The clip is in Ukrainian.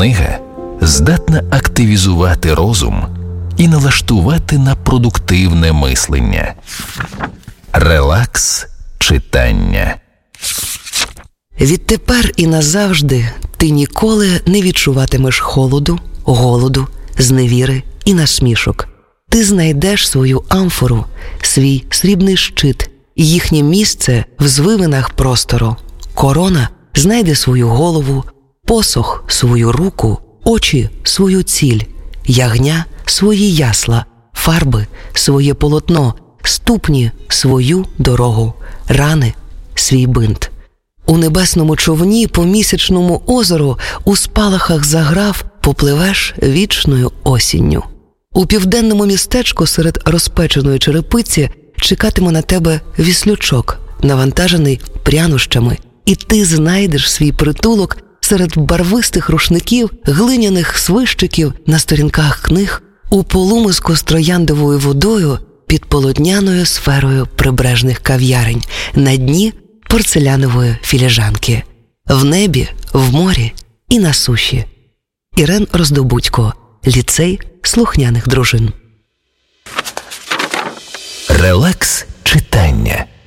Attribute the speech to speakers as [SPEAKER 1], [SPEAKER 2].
[SPEAKER 1] Книга здатна активізувати розум і налаштувати на продуктивне мислення. Релакс читання.
[SPEAKER 2] Відтепер і назавжди ти ніколи не відчуватимеш холоду, голоду, зневіри і насмішок. Ти знайдеш свою амфору, свій срібний щит і їхнє місце в звивинах простору. Корона знайде свою голову, посох – свою руку, очі – свою ціль, ягня – свої ясла, фарби – своє полотно, ступні – свою дорогу, рани – свій бинт. У небесному човні по місячному озеру у спалахах заграв попливеш вічною осінню. У південному містечку серед розпеченої черепиці чекатиме на тебе віслючок, навантажений прянощами, і ти знайдеш свій притулок серед барвистих рушників, глиняних свищиків на сторінках книг, у полумиску з трояндовою водою під полотняною сферою прибережних кав'ярень, на дні порцелянової філіжанки, в небі, в морі і на суші. Ірен Роздобудько, ліцей слухняних дружин.
[SPEAKER 1] Релакс читання.